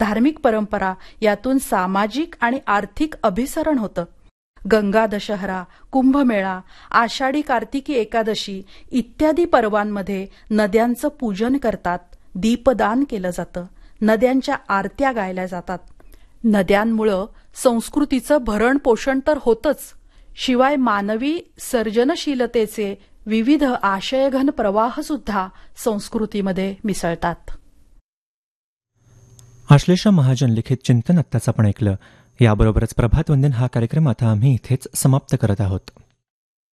धार्मिक परंपरा यातून सामाजिक आणि आर्थिक अभिसरण होतं. गंगा दशहरा, कुंभमेळा, आषाढी कार्तिकी एकादशी इत्यादी पर्वांमध्ये नद्यांचं पूजन करतात, दीपदान केलं जातं, नद्यांच्या आरत्या गायल्या जातात. नद्यांमुळं संस्कृतीचं भरण पोषण तर होतच, शिवाय मानवी सर्जनशीलतेचे विविध आशयघन प्रवाह सुद्धा संस्कृतीमध्ये मिसळतात. आश्लेषा महाजन लिखित चिंतन आत्ताच आपण ऐकलं. याबरोबरच प्रभात वंदन हा कार्यक्रम आता आम्ही इथेच समाप्त करत आहोत.